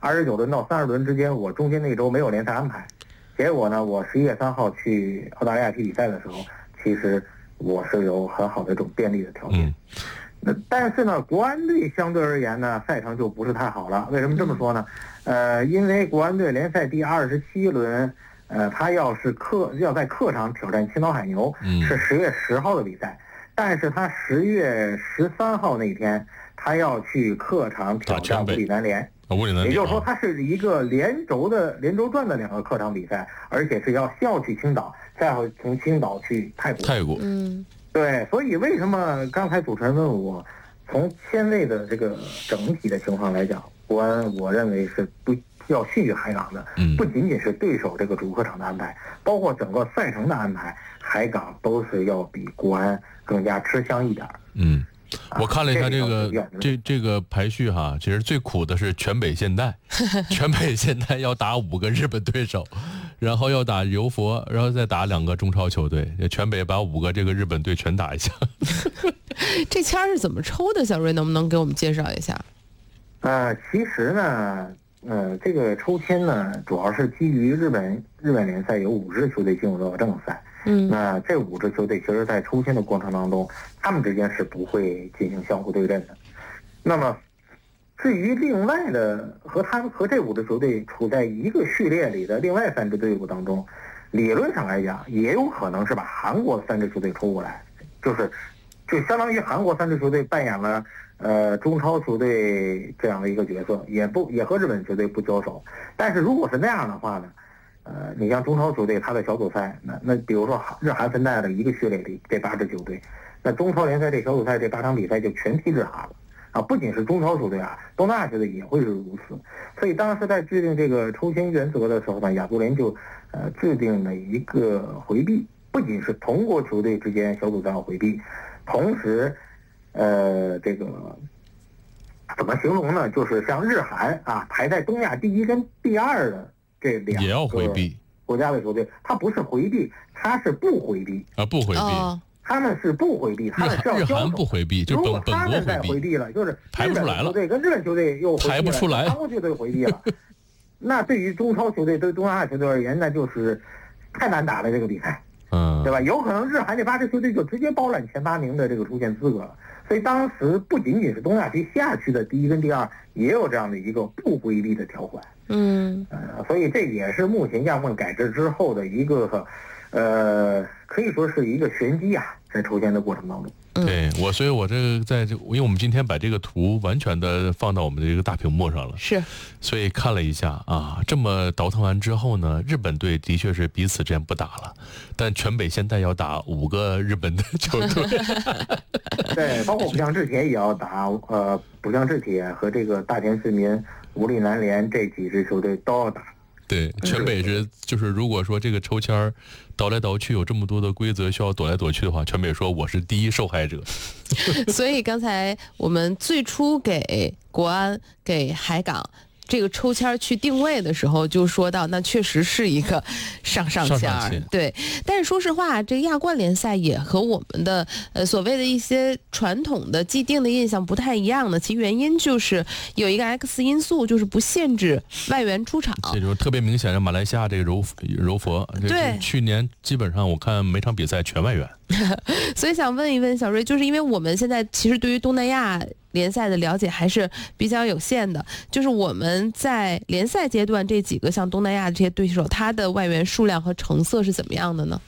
29轮到30轮之间，我中间那周没有联赛安排。结果呢，我11月3号去澳大利亚踢比赛的时候，其实我是有很好的这种便利的条件。但是呢，国安队相对而言呢，赛程就不是太好了。为什么这么说呢？因为国安队联赛第27轮，他要在客场挑战青岛海牛，是10月10号的比赛。但是他10月13号那天，他要去客场挑战武里南联，也就是说，它是一个连轴转的2个客场比赛，而且是要先去青岛，再会从青岛去泰国。对，所以为什么刚才主持人问我，从签位的这个整体的情况来讲，国安我认为是不要逊于海港的，不仅仅是对手这个主客场的安排，包括整个赛程的安排，海港都是要比国安更加吃香一点。 我看了一下这个排序哈，其实最苦的是全北现代，全北现代要打5个日本对手，然后要打柔佛，然后再打2个中超球队，全北把5个这个日本队全打一下。 这签是怎么抽的？小瑞能不能给我们介绍一下？ 其实呢，这个抽签呢，主要是基于日本联赛有5支球队进入到正赛。那这5支球队其实在抽签的过程当中，他们之间是不会进行相互对阵的。那么至于另外的和这5支球队处在一个序列里的另外3支队伍当中，理论上来讲也有可能是把韩国3支球队抽过来，就相当于韩国3支球队扮演了中超球队这样的一个角色，也和日本球队不交手。但是如果是那样的话呢，你像中超球队，他的小组赛，那比如说日韩分在了一个序列里，这8支球队，那中超联赛这小组赛这8场比赛就全踢日韩了啊！不仅是中超球队啊，东南亚球队也会是如此。所以当时在制定这个抽签原则的时候呢，亚足联就制定了一个回避，不仅是同国球队之间小组赛要回避，同时这个怎么形容呢？就是像日韩啊，排在东亚第1跟第2的这2个也要回避国家的球队，他不是回避，他是不回避啊，不回避。 他们是不回避，他们是要交手。 日韩不回避，就如果他们再回避了，就是排不出来了。 球队跟日本球队又排不出来， 韩国球队回避了。那对于中超球队、对东南亚球队而言，那就是太难打了这个比赛，对吧？有可能日韩这8支球队就直接包揽前8名的这个出线资格了。所以当时不仅仅是东亚区、西亚区的第1跟第2也有这样的一个不回避的条款。所以这也是目前亚冠改制之后的一个可以说是一个玄机啊，在抽签的过程当中。 对，所以我这个因为我们今天把这个图完全的放到我们的这个大屏幕上了，所以看了一下啊，这么倒腾完之后呢，日本队的确是彼此之间不打了，但全北现在要打5个日本的球队。 对，包括浦项制铁也要打，浦项制铁和这个大田市民、武里南联这几支球队都要打。 对，全北就是如果说这个抽签倒来倒去有这么多的规则需要躲来躲去的话，全北说我是第一受害者。 所以刚才我们最初给国安、给海港这个抽签去定位的时候就说到，那确实是一个上签。对，但是说实话，这个亚冠联赛也和我们的所谓的一些传统的既定的印象不太一样的，其原因就是有一个 X 因素，就是不限制外援出场。 这就是特别明显的马来西亚这个柔佛， 对， 去年基本上我看每场比赛全外援。 所以想问一问小瑞，就是因为我们现在其实对于东南亚联赛的了解还是比较有限的，就是我们在联赛阶段这几个像东南亚这些对手，他的外援数量和成色是怎么样的呢？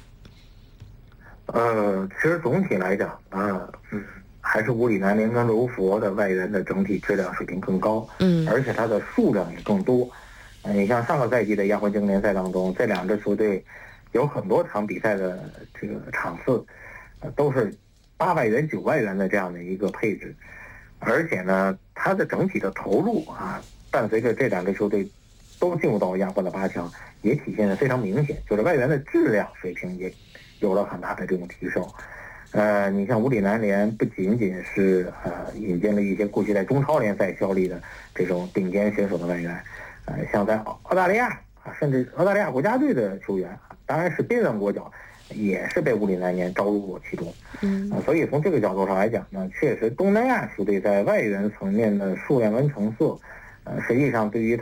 其实总体来讲还是武里南联跟柔佛的外援的整体质量水平更高，而且它的数量也更多。你像上个赛季的亚冠精英联赛当中，这2支球队有很多场比赛的这个场次，都是8外援、9外援的这样的一个配置，而且呢，它的整体的投入啊，伴随着这2支球队都进入到亚冠的8强，也体现得非常明显，就是外援的质量水平也有了很大的这种提升。你像武里南联不仅仅是引进了一些过去在中超联赛效力的这种顶尖选手的外援，像在澳大利亚甚至澳大利亚国家队的球员，当然是边缘国脚，也是被武里南联招入过其中。所以从这个角度上来讲呢，确实东南亚球队在外援层面的数量跟成色，实际上对于